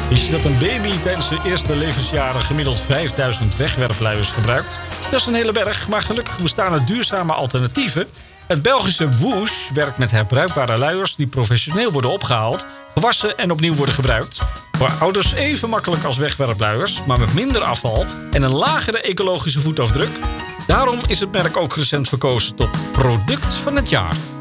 Wist je dat een baby tijdens zijn eerste levensjaren gemiddeld 5000 wegwerpluiers gebruikt? Dat is een hele berg, maar gelukkig bestaan er duurzame alternatieven. Het Belgische Woosh werkt met herbruikbare luiers die professioneel worden opgehaald, gewassen en opnieuw worden gebruikt. Voor ouders even makkelijk als wegwerpluiers, maar met minder afval en een lagere ecologische voetafdruk. Daarom is het merk ook recent verkozen tot product van het jaar.